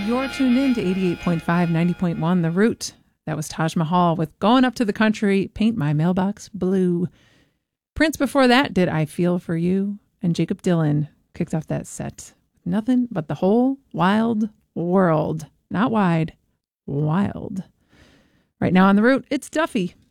You're tuned in to 88.5, 90.1 The Root. That was Taj Mahal with Going Up to the Country, Paint My Mailbox Blue. Prince before that did I Feel For You. And Jacob Dylan kicked off that set with Nothing But the Whole Wild World. Not wide, wild. Right now on The Root, it's Duffy.